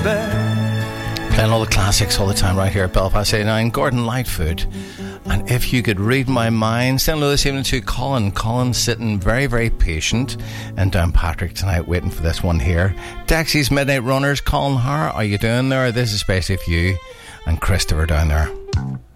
Playing all the classics all the time right here at Belfast 89. Gordon Lightfoot. And If You Could Read My Mind. Saying hello this evening to Colin. Colin's sitting very, very patient in Downpatrick tonight, waiting for this one here. Dexy's Midnight Runners. Colin, how are you doing there? This is especially for you and Christopher down there.